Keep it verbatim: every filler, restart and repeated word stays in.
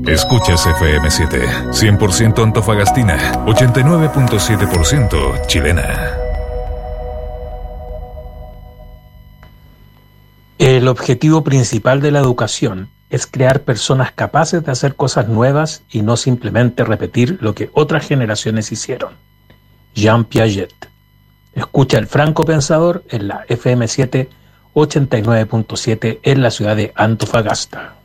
Escuchas F M siete, cien por ciento Antofagastina, ochenta y nueve punto siete por ciento chilena. El objetivo principal de la educación es crear personas capaces de hacer cosas nuevas y no simplemente repetir lo que otras generaciones hicieron. Jean Piaget. Escucha El Franco Pensador en la F M siete, ochenta y nueve punto siete en la ciudad de Antofagasta.